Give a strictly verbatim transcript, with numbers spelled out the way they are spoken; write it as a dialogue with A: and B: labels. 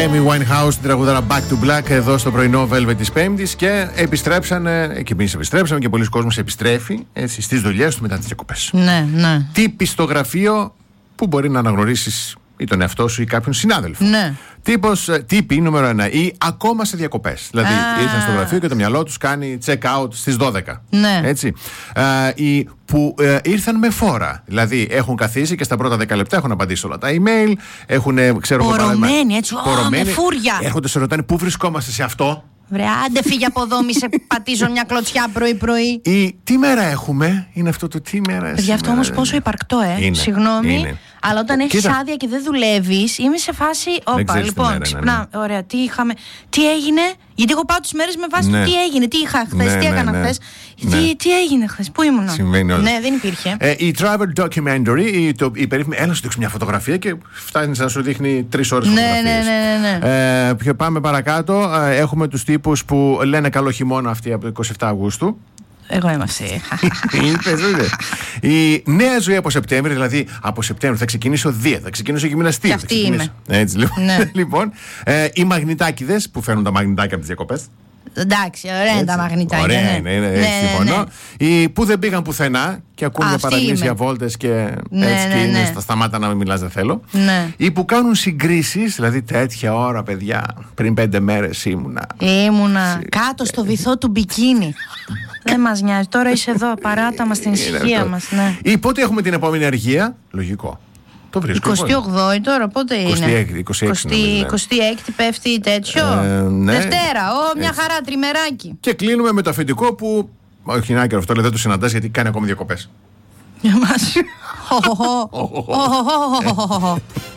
A: Amy Winehouse, την τραγουδάρα Back to Black, εδώ στο πρωινό Velvet της Πέμπτης. Και επιστρέψανε, και εμείς επιστρέψαμε και πολλοί κόσμος επιστρέφει έτσι, στις δουλειές του μετά τις διακοπές.
B: Ναι, ναι.
A: Τύποι στο γραφείο που μπορεί να αναγνωρίσεις ή τον εαυτό σου ή κάποιον συνάδελφο.
B: Ναι.
A: Τύπος, τύποι νούμερο ένα, ή ακόμα σε διακοπές. Δηλαδή
B: Α.
A: ήρθαν στο γραφείο και το μυαλό τους κάνει check out στις δώδεκα.
B: Ναι.
A: Έτσι. Α, οι που ε, ήρθαν με φόρα. Δηλαδή έχουν καθίσει και στα πρώτα δέκα λεπτά έχουν απαντήσει όλα τα email. Έχουν, ξέρω εγώ,
B: πορωμένοι, έτσι, ω, με φούρια.
A: Έρχονται, σε ρωτάνε πού βρισκόμαστε σε αυτό.
B: Βρε, άντε φύγε από εδώ, μη σε πατήσω μια κλωτσιά πρωί-πρωί.
A: Ή τι μέρα έχουμε, είναι αυτό το τι μέρα.
B: Γι' αυτό όμως πόσο υπαρκτό, ε.
A: Είναι,
B: Συγγνώμη.
A: είναι.
B: Αλλά όταν έχεις άδεια και δεν δουλεύεις, είμαι σε φάση. Όπα, λοιπόν, ξυπνά. Ναι, ναι. Ωραία, τι είχαμε. Τι έγινε. Γιατί εγώ πάω τις μέρες με βάση
A: ναι.
B: το τι έγινε, τι είχα χθες,
A: ναι,
B: τι
A: ναι,
B: έκανα
A: ναι.
B: χθες.
A: Ναι.
B: Τι, τι έγινε χθες, πού ήμουνα.
A: Συμβαίνει όλα.
B: Ναι, δεν υπήρχε.
A: Ε, η travel documentary, η, το, η περίφημη, έλα σου δείξω μια φωτογραφία και φτάνει να σου δείχνει τρεις ώρες
B: ναι,
A: φωτογραφίες.
B: Ναι, ναι, ναι, ναι.
A: Ε, πιο πάμε παρακάτω. Ε, έχουμε τους τύπους που λένε καλό χειμώνα αυτοί από το είκοσι επτά Αυγούστου.
B: Εγώ είμαι αυτή.
A: Η νέα ζωή από Σεπτέμβρη, δηλαδή από Σεπτέμβρη θα ξεκινήσω δία, θα ξεκινήσω γυμναστή.
B: Και αυτή είμαι.
A: Έτσι λοιπόν.
B: Ναι.
A: λοιπόν ε, οι μαγνητάκηδες που φέρνουν τα μαγνητάκια από τις διακοπές.
B: Εντάξει, ωραία είναι τα μαγνητάκια.
A: Ωραία
B: ναι.
A: είναι, είναι,
B: ναι,
A: έτσι
B: ναι,
A: συμφωνώ.
B: ναι.
A: Οι που δεν πήγαν πουθενά και ακούν για παραλίες για βόλτες και
B: ναι,
A: έτσι
B: ναι,
A: και είναι
B: ναι.
A: στα σταμάτα να μην μιλάς δεν θέλω.
B: Ναι.
A: Οι που κάνουν συγκρίσεις, δηλαδή τέτοια ώρα παιδιά, πριν πέντε μέρες ήμουνα.
B: Ήμουνα κάτω στο βυθό του μπικίνι. Δεν μας νοιάζει, τώρα είσαι εδώ, παράτα μας την ησυχία μας. Ναι.
A: Ή πότε έχουμε την επόμενη αργία, λογικό. Το βρίσκω.
B: εικοστή όγδοη τώρα, πότε είναι.
A: είκοσι έξι, είκοσι έξι νομίζω, ναι.
B: εικοστή έκτη πέφτει τέτοιο.
A: Ε, ναι.
B: Δευτέρα, ω, μια
A: Έτσι.
B: χαρά, τριμεράκι.
A: Και κλείνουμε με το αφεντικό που. Όχι, είναι άκυρο αυτό, λέει, δεν το συναντάς γιατί κάνει ακόμη διακοπές.
B: Για μας.